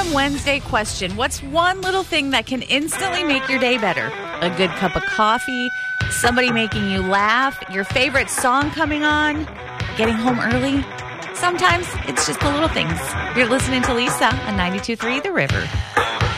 Random Wednesday question. What's one little thing that can instantly make your day better? A good cup of coffee, somebody making you laugh, your favorite song coming on, getting home early. Sometimes it's just the little things. You're listening to Lisa on 92.3 The River.